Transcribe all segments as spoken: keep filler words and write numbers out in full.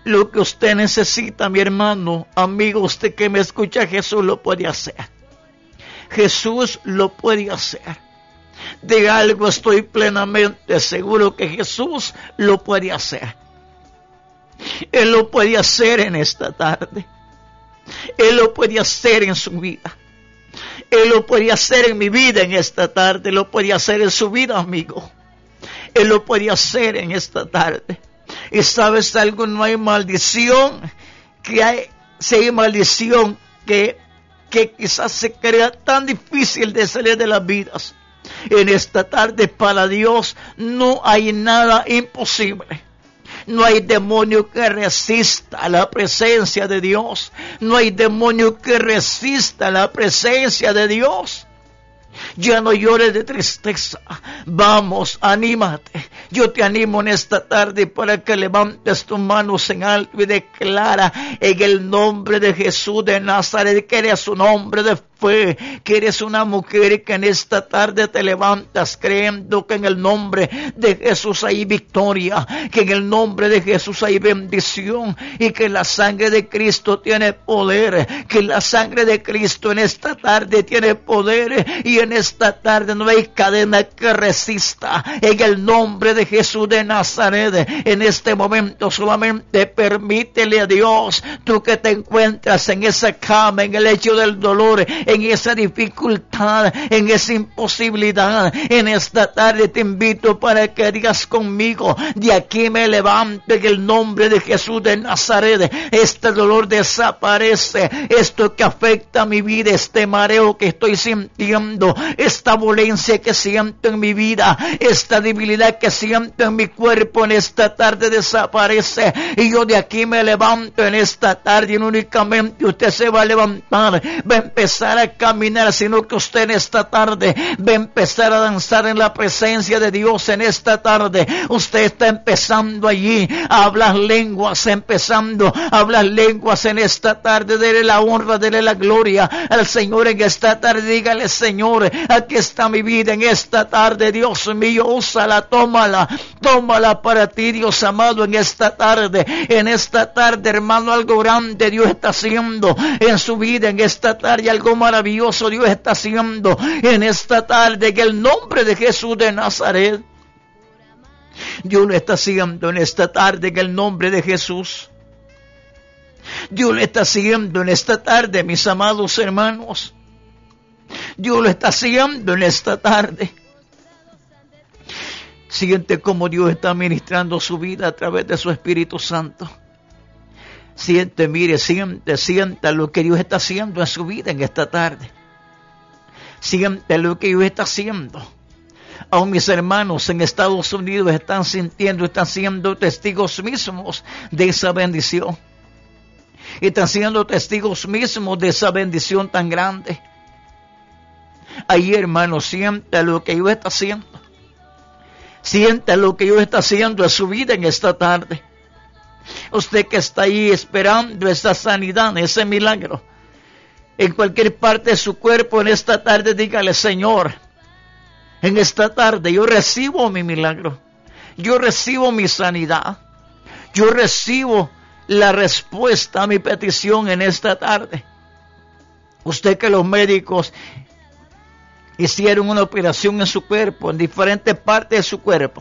Lo que usted necesita, mi hermano, amigo, usted que me escucha, Jesús lo puede hacer. Jesús lo puede hacer. De algo estoy plenamente seguro que Jesús lo puede hacer. Él lo puede hacer en esta tarde. Él lo puede hacer en su vida. Él lo puede hacer en mi vida en esta tarde. Él lo puede hacer en su vida, amigo. Él lo puede hacer en esta tarde. Y sabes algo, no hay maldición que hay, si hay maldición que, que quizás se crea tan difícil de salir de las vidas. En esta tarde para Dios no hay nada imposible. No hay demonio que resista la presencia de Dios. No hay demonio que resista la presencia de Dios. Ya no llores de tristeza. Vamos, anímate. Yo te animo en esta tarde para que levantes tus manos en alto y declara en el nombre de Jesús de Nazaret que eres un hombre de fe, que eres una mujer que en esta tarde te levantas creyendo que en el nombre de Jesús hay victoria, que en el nombre de Jesús hay bendición y que la sangre de Cristo tiene poder, que la sangre de Cristo en esta tarde tiene poder y en esta tarde no hay cadena que resista. En el nombre de Jesús de Nazaret, en este momento solamente permítele a Dios, tú que te encuentras en esa cama, en el lecho del dolor, en esa dificultad, en esa imposibilidad, en esta tarde te invito para que digas conmigo, de aquí me levanto en el nombre de Jesús de Nazaret. Este dolor desaparece, esto que afecta a mi vida, este mareo que estoy sintiendo, esta dolencia que siento en mi vida, esta debilidad que siento en mi cuerpo en esta tarde desaparece y yo de aquí me levanto en esta tarde y no únicamente usted se va a levantar, va a empezar a caminar, sino que usted en esta tarde va a empezar a danzar en la presencia de Dios en esta tarde. Usted está empezando allí a hablar lenguas, empezando a hablar lenguas en esta tarde. Dele la honra, dele la gloria al Señor en esta tarde. Dígale, Señor, aquí está mi vida en esta tarde. Dios mío, úsala, tómala, tómala para ti, Dios amado, en esta tarde. En esta tarde, hermano, algo grande Dios está haciendo en su vida. En esta tarde, algo maravilloso Dios está haciendo en esta tarde. En el nombre de Jesús de Nazaret, Dios lo está haciendo en esta tarde. En el nombre de Jesús, Dios lo está haciendo en esta tarde, mis amados hermanos. Dios lo está haciendo en esta tarde. Siente cómo Dios está ministrando su vida a través de su Espíritu Santo. Siente, mire, siente, sienta lo que Dios está haciendo en su vida en esta tarde. Siente lo que Dios está haciendo. Aún mis hermanos en Estados Unidos están sintiendo, están siendo testigos mismos de esa bendición. Están siendo testigos mismos de esa bendición tan grande. Ahí, hermano, siente lo que Dios está haciendo. Siente lo que Dios está haciendo en su vida en esta tarde. Usted que está ahí esperando esa sanidad, ese milagro, en cualquier parte de su cuerpo en esta tarde, dígale, Señor, en esta tarde yo recibo mi milagro, yo recibo mi sanidad, yo recibo la respuesta a mi petición en esta tarde. Usted que los médicos hicieron una operación en su cuerpo, en diferentes partes de su cuerpo,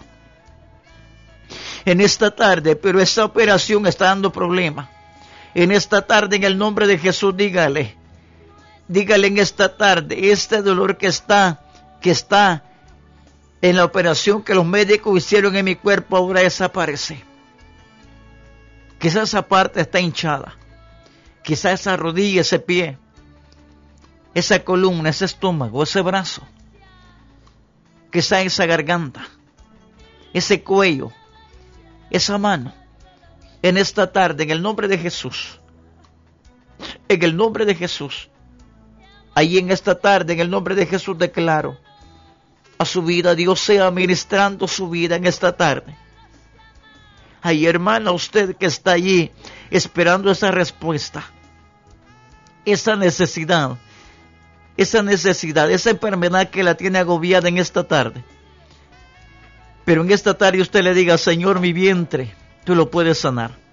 en esta tarde, pero esa operación está dando problemas. En esta tarde, en el nombre de Jesús, dígale, dígale en esta tarde, este dolor que está, que está en la operación que los médicos hicieron en mi cuerpo, ahora desaparece. Quizás esa parte está hinchada, quizás esa rodilla, ese pie, esa columna, ese estómago, ese brazo, quizás esa garganta, ese cuello, esa mano, en esta tarde, en el nombre de Jesús, en el nombre de Jesús, ahí en esta tarde, en el nombre de Jesús, declaro a su vida, Dios sea ministrando su vida en esta tarde. Ahí, hermana, usted que está allí esperando esa respuesta, esa necesidad, esa necesidad, esa enfermedad que la tiene agobiada en esta tarde. Pero en esta tarde usted le diga, Señor, mi vientre, tú lo puedes sanar.